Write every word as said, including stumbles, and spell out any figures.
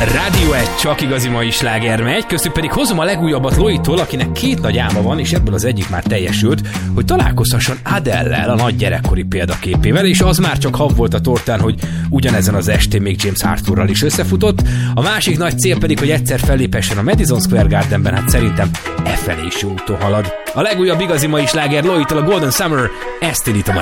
Rádió egy csak igazi mai sláger megy, köztük pedig hozom a legújabbat Loitól, akinek két nagy álma van, és ebből az egyik már teljesült, hogy találkozhasson Adele-lel, a nagy gyerekkori példaképével, és az már csak hav volt a tortán, hogy ugyanezen az estén még James Arthurral is összefutott. A másik nagy cél pedig, hogy egyszer fellépessen a Madison Square Gardenben, hát szerintem e felé is jó úton halad. A legújabb igazi mai sláger Loitól, a Golden Summer, ezt indítom a